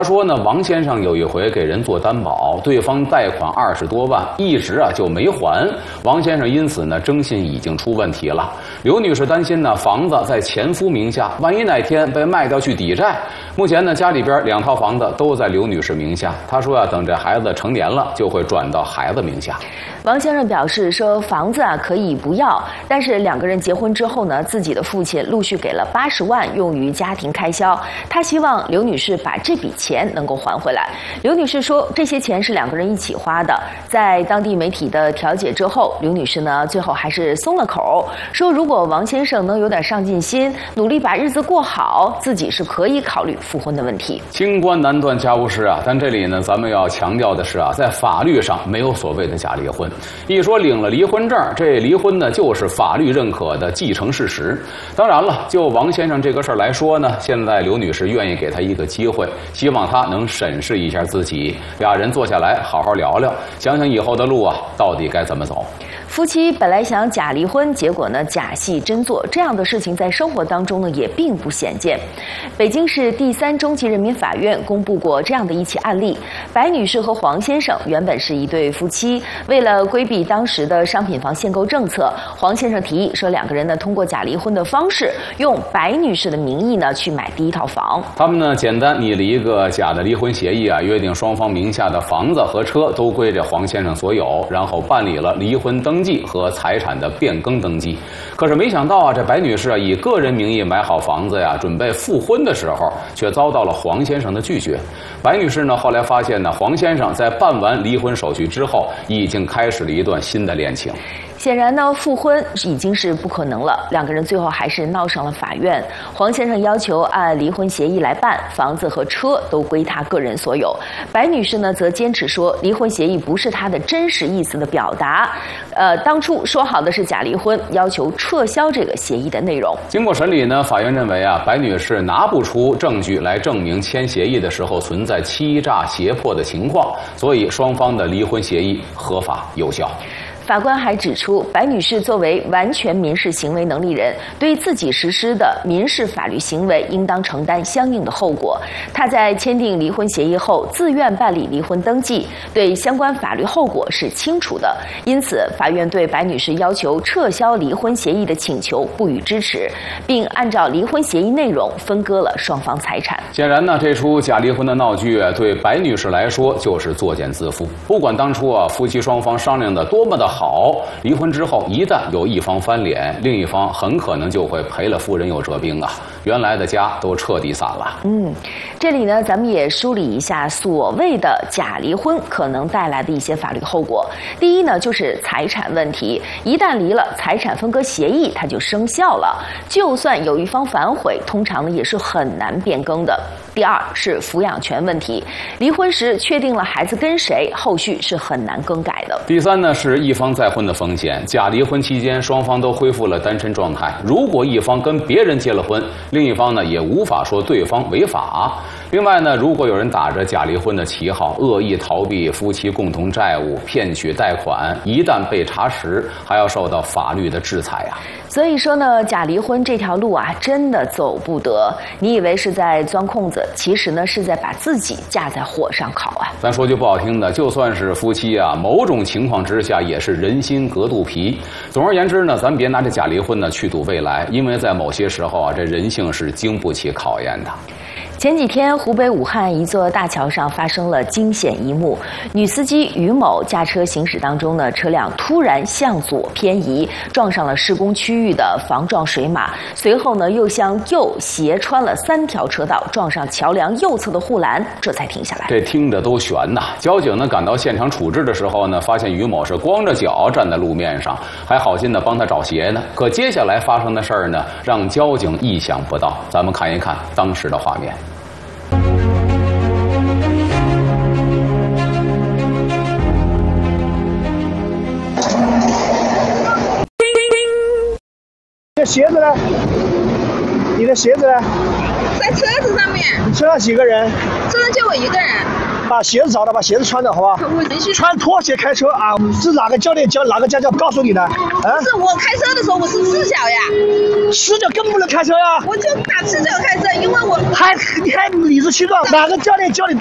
他说呢，王先生有一回给人做担保，对方贷款20多万，一直就没还。王先生因此呢，征信已经出问题了。刘女士担心呢，房子在前夫名下，万一哪天被卖掉去抵债。目前呢，家里边2套房子都在刘女士名下。她说等这孩子成年了，就会转到孩子名下。 王先生表示说，房子可以不要，但是2个人结婚之后呢，自己的父亲陆续给了80万用于家庭开销，他希望刘女士把这笔钱能够还回来。刘女士说，这些钱是2个人一起花的。在当地媒体的调解之后，刘女士呢最后还是松了口，说如果王先生能有点上进心，努力把日子过好，自己是可以考虑复婚的问题。 清官难断家务事但这里呢，咱们要强调的是在法律上没有所谓的假离婚。一说领了离婚证，这离婚呢就是法律认可的继承事实。当然了，就王先生这个事儿来说呢，现在刘女士愿意给他一个机会，希望他能审视一下自己，2人坐下来好好聊聊，想想以后的路到底该怎么走。 夫妻本来想假离婚，结果呢假戏真做，这样的事情在生活当中呢也并不鲜见。北京市第3中级人民法院公布过这样的一起案例：白女士和黄先生原本是一对夫妻，为了规避当时的商品房限购政策，黄先生提议说2个人呢通过假离婚的方式，用白女士的名义呢去买第1套房。 他们呢简单拟了一个假的离婚协议约定双方名下的房子和车都归这黄先生所有，然后办理了离婚登记和财产的变更登记。可是没想到这白女士以个人名义买好房子准备复婚的时候，却遭到了黄先生的拒绝。白女士呢后来发现呢，黄先生在办完离婚手续之后，已经开始了一段新的恋情。 显然呢，复婚已经是不可能了，2个人最后还是闹上了法院。黄先生要求按离婚协议来办，房子和车都归他个人所有。白女士呢则坚持说，离婚协议不是她的真实意思的表达，当初说好的是假离婚，要求撤销这个协议的内容。 经过审理呢，法院认为白女士拿不出证据来证明签协议的时候存在欺诈胁迫的情况，所以双方的离婚协议合法有效。 法官还指出，白女士作为完全民事行为能力人，对自己实施的民事法律行为应当承担相应的后果。她在签订离婚协议后自愿办理离婚登记，对相关法律后果是清楚的。因此，法院对白女士要求撤销离婚协议的请求不予支持，并按照离婚协议内容分割了双方财产。 显然呢，这出假离婚的闹剧对白女士来说就是作茧自缚。不管当初夫妻双方商量的多么的好，离婚之后一旦有一方翻脸，另一方很可能就会赔了夫人又折兵原来的家都彻底散了。 这里呢，咱们也梳理一下所谓的假离婚可能带来的一些法律后果。第一呢，就是财产问题，一旦离了，财产分割协议它就生效了，就算有一方反悔，通常呢也是很难变更的。第二是抚养权问题，离婚时确定了孩子跟谁，后续是很难更改的。 第三呢，是一方再婚的风险。假离婚期间，双方都恢复了单身状态，如果一方跟别人结了婚，另一方呢也无法说对方违法。另外呢，如果有人打着假离婚的旗号，恶意逃避夫妻共同债务，骗取贷款，一旦被查实，还要受到法律的制裁所以说呢，假离婚这条路真的走不得。你以为是在钻空子，其实呢是在把自己架在火上烤咱说句不好听的，就算是夫妻某种情况之下也是人心隔肚皮。总而言之呢，咱别拿这假离婚呢去赌未来，因为在某些时候这人性是经不起考验的。 前几天，湖北武汉一座大桥上发生了惊险一幕。女司机于某驾车行驶当中呢，车辆突然向左偏移，撞上了施工区域的防撞水马，随后呢又向右斜穿了3条车道，撞上桥梁右侧的护栏，这才停下来。 这听着都悬呐！交警呢赶到现场处置的时候呢，发现于某是光着脚站在路面上，还好心的帮他找鞋呢。可接下来发生的事儿呢，让交警意想不到。咱们看一看当时的画面。 你的鞋子呢？你的鞋子呢？ 在车子上面。 你车上几个人？ 车上就我一个人。 把鞋子找到，把鞋子穿着，好吧？穿拖鞋开车啊？是哪个教练哪个家教告诉你的？啊？ 是我开车的时候我是赤脚呀。 赤脚根本不能开车呀。 我就打赤脚开车，因为我你还理直气壮，哪个教练教你？